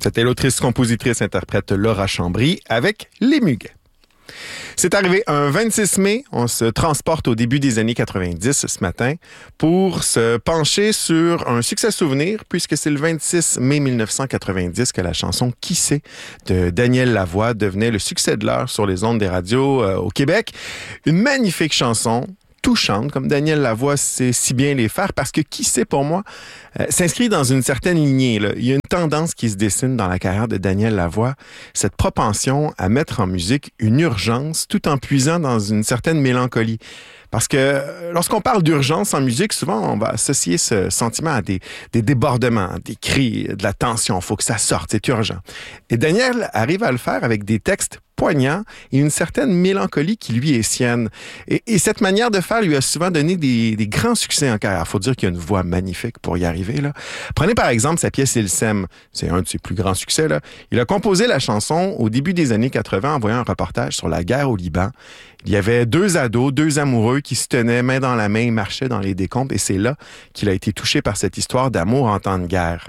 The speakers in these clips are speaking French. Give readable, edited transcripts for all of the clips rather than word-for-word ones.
C'était l'autrice-compositrice-interprète Laura Chambry avec Les Muguets. C'est arrivé un 26 mai, on se transporte au début des années 90 ce matin pour se pencher sur un succès souvenir puisque c'est le 26 mai 1990 que la chanson « Qui sait » de Daniel Lavoie devenait le succès de l'heure sur les ondes des radios au Québec. Une magnifique chanson, touchante, comme Daniel Lavoie sait si bien les faire, parce que Qui sait, pour moi, s'inscrit dans une certaine lignée, là. Il y a une tendance qui se dessine dans la carrière de Daniel Lavoie, cette propension à mettre en musique une urgence tout en puisant dans une certaine mélancolie. Parce que lorsqu'on parle d'urgence en musique, souvent, on va associer ce sentiment à des débordements, des cris, de la tension. Il faut que ça sorte, c'est urgent. Et Daniel arrive à le faire avec des textes poignant et une certaine mélancolie qui lui est sienne. Et cette manière de faire lui a souvent donné des grands succès en carrière. Il faut dire qu'il a une voix magnifique pour y arriver, là. Prenez par exemple sa pièce « Il s'aime ». C'est un de ses plus grands succès, là. Il a composé la chanson au début des années 80 en voyant un reportage sur la guerre au Liban. Il y avait deux ados, deux amoureux qui se tenaient main dans la main et marchaient dans les décombres. Et c'est là qu'il a été touché par cette histoire d'amour en temps de guerre.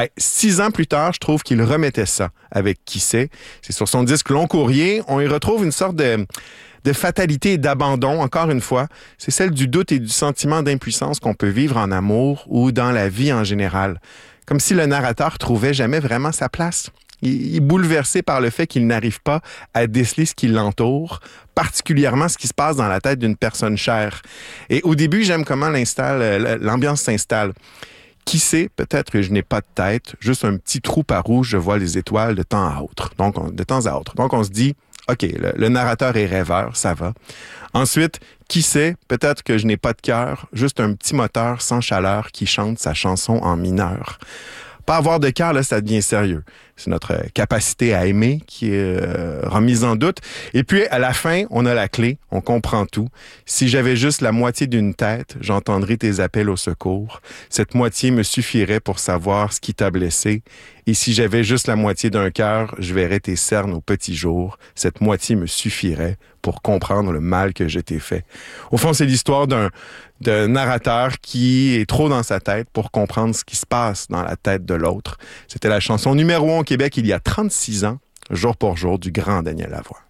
6 ans plus tard, je trouve qu'il remettait ça avec Qui sait. C'est sur son disque Long Courrier. On y retrouve une sorte de fatalité et d'abandon, encore une fois. C'est celle du doute et du sentiment d'impuissance qu'on peut vivre en amour ou dans la vie en général. Comme si le narrateur trouvait jamais vraiment sa place. Il est bouleversé par le fait qu'il n'arrive pas à déceler ce qui l'entoure, particulièrement ce qui se passe dans la tête d'une personne chère. Et au début, j'aime comment l'ambiance s'installe. Qui sait, peut-être que je n'ai pas de tête, juste un petit trou par où je vois les étoiles de temps à autre. Donc, on se dit, OK, le narrateur est rêveur, ça va. Ensuite, qui sait, peut-être que je n'ai pas de cœur, juste un petit moteur sans chaleur qui chante sa chanson en mineur. Pas avoir de cœur, là, ça devient sérieux. C'est notre capacité à aimer qui est remise en doute. Et puis, à la fin, on a la clé, on comprend tout. Si j'avais juste la moitié d'une tête, j'entendrais tes appels au secours. Cette moitié me suffirait pour savoir ce qui t'a blessé. Et si j'avais juste la moitié d'un cœur, je verrais tes cernes au petit jour. Cette moitié me suffirait pour comprendre le mal que je t'ai fait. Au fond, c'est l'histoire d'un narrateur qui est trop dans sa tête pour comprendre ce qui se passe dans la tête de l'autre. C'était la chanson numéro 1 au Québec il y a 36 ans, jour pour jour, du grand Daniel Lavoie.